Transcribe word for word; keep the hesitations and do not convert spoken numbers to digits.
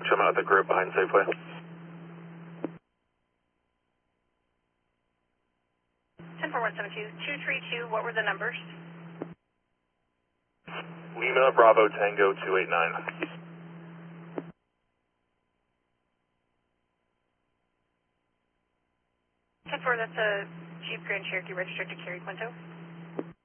I'm out with the group behind Safeway. ten four one seven two, two three two, what were the numbers? Lima Bravo Tango two eight nine. ten four, that's a Jeep Grand Cherokee registered to carry Quinto.